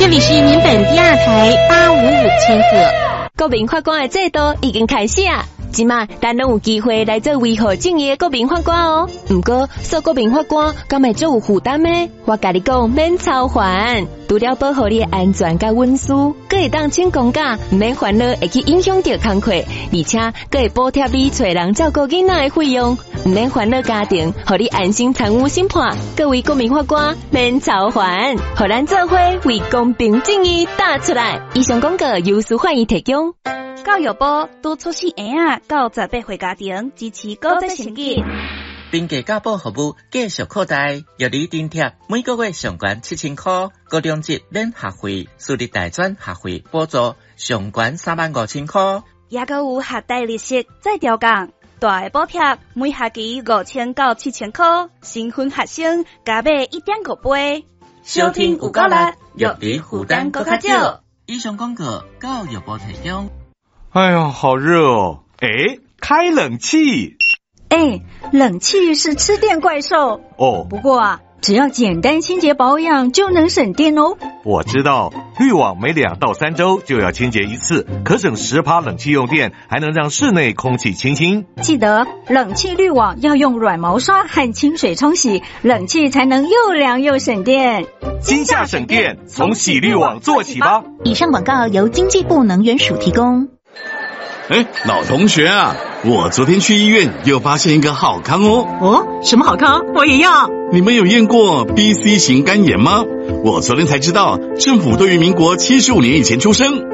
这里是民本第二台855千赫。 国民法官的制度已经开始啊！即马咱拢有机会来做维护正义的国民法官哦。不过，做国民法官敢会做有负担呢？我甲你讲，免操烦，除了保护你的安全甲隐私，佫会当请公假，唔免烦恼会去影响到工课，而且佫会补贴你找人照顾囡仔的费用，唔免烦恼家庭，互你安心参与审判。各位国民法官，免操烦，互咱做伙为公平正义打出来。以上广告由司法院提供。 教育部督促新婴儿到18岁家庭支持高职成绩。 并家教保服务继续扩大，由你津贴每个月上悬7000块，高中级免学费、私立大专学费补助上悬35000块， 也个有学贷利息再调降，大的补贴每学期5000到7000块，新婚学生加买1.5倍。 收听有够力，育儿负担更较少。以上广告教育部提供。 哎呀，好热哦！哎，开冷气。 哎，冷气是吃电怪兽哦。 不过啊，只要简单清洁保养就能省电哦。 我知道，滤网每2到3周就要清洁一次，可省10%冷气用电，还能让室内空气清新。 记得冷气滤网要用软毛刷和清水冲洗，冷气才能又凉又省电。 今夏省电，从洗滤网做起吧。 以上广告由经济部能源署提供。 哎，老同学啊，我昨天去医院又发现一个好康哦。 哦，什么好康？我也要。 你们有验过 BC 型肝炎吗？我昨天才知道，政府对于民国75年以前出生